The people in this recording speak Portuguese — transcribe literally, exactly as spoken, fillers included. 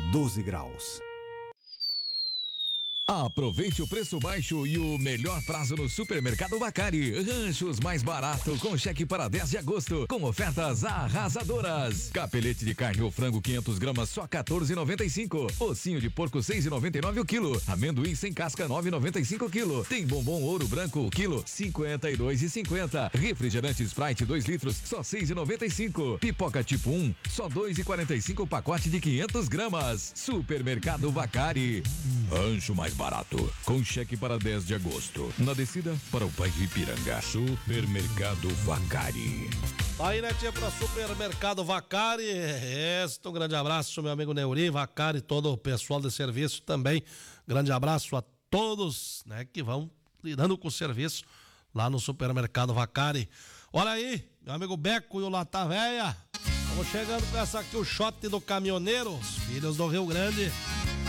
doze graus. Aproveite o preço baixo e o melhor prazo no Supermercado Vacari. Ranchos mais barato com cheque para dez de agosto, com ofertas arrasadoras. Capelete de carne ou frango quinhentas gramas só quatorze reais e noventa e cinco. Ossinho de porco seis reais e noventa e nove o quilo. Amendoim sem casca nove reais e noventa e cinco o quilo. Tem bombom ouro branco o quilo cinquenta e dois reais e cinquenta. Refrigerante Sprite dois litros só seis reais e noventa e cinco. Pipoca tipo um só dois reais e quarenta e cinco o pacote de quinhentas gramas. Supermercado Vacari. Rancho mais barato, com cheque para dez de agosto. Na descida para o bairro Ipiranga. Supermercado Vacari. Aí, né, tia, para Supermercado Vacari. Este, um grande abraço, meu amigo Neuri, Vacari, todo o pessoal de serviço também. Grande abraço a todos, né, que vão lidando com o serviço lá no Supermercado Vacari. Olha aí, meu amigo Beco e o Lata Véia. Vamos chegando com essa aqui, o shot do caminhoneiro, os filhos do Rio Grande.